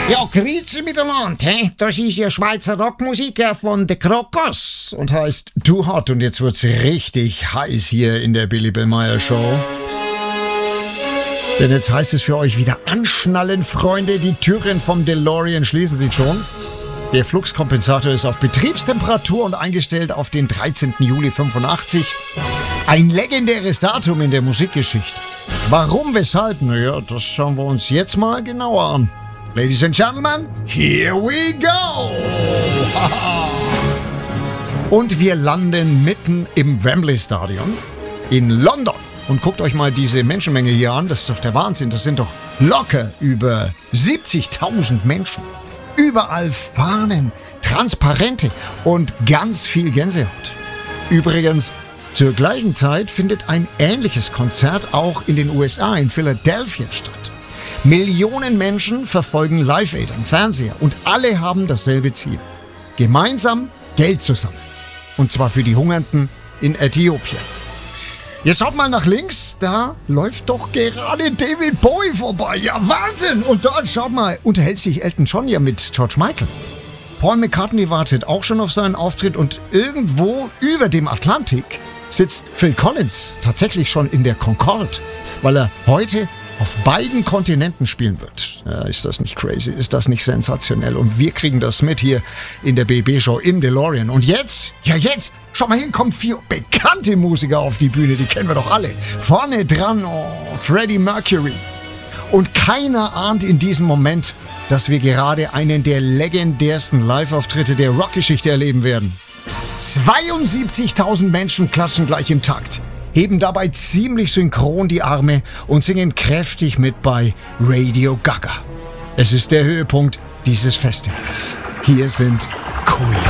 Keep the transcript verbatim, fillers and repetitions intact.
Ja, grüezi miteinander, hä? Das ist ja Schweizer Rockmusiker von The Krokos und heißt Too Hot. Und jetzt wird's richtig heiß hier in der Billy Billmeyer Show. Denn jetzt heißt es für euch wieder anschnallen, Freunde. Die Türen vom DeLorean schließen sich schon. Der Fluxkompensator ist auf Betriebstemperatur und eingestellt auf den dreizehnten Juli fünfundachtzig. Ein legendäres Datum in der Musikgeschichte. Warum, weshalb? Naja, das schauen wir uns jetzt mal genauer an. Ladies and Gentlemen, here we go! Und wir landen mitten im Wembley Stadion in London. Und guckt euch mal diese Menschenmenge hier an. Das ist doch der Wahnsinn. Das sind doch locker über siebzigtausend Menschen. Überall Fahnen, Transparente und ganz viel Gänsehaut. Übrigens, zur gleichen Zeit findet ein ähnliches Konzert auch in den U S A, in Philadelphia, statt. Millionen Menschen verfolgen Live Aid am Fernseher und alle haben dasselbe Ziel. Gemeinsam Geld zu sammeln. Und zwar für die Hungernden in Äthiopien. Jetzt schaut mal nach links, da läuft doch gerade David Bowie vorbei. Ja, Wahnsinn! Und dort, schaut mal, unterhält sich Elton John ja mit George Michael. Paul McCartney wartet auch schon auf seinen Auftritt und irgendwo über dem Atlantik sitzt Phil Collins tatsächlich schon in der Concorde, weil er heute auf beiden Kontinenten spielen wird. Ja, ist das nicht crazy? Ist das nicht sensationell? Und wir kriegen das mit hier in der B B-Show im DeLorean. Und jetzt, ja jetzt, schau mal hin, kommen vier bekannte Musiker auf die Bühne, die kennen wir doch alle. Vorne dran, oh, Freddie Mercury. Und keiner ahnt in diesem Moment, dass wir gerade einen der legendärsten Live-Auftritte der Rockgeschichte erleben werden. zweiundsiebzigtausend Menschen klatschen gleich im Takt, heben dabei ziemlich synchron die Arme und singen kräftig mit bei Radio Gaga. Es ist der Höhepunkt dieses Festivals. Hier sind Queen.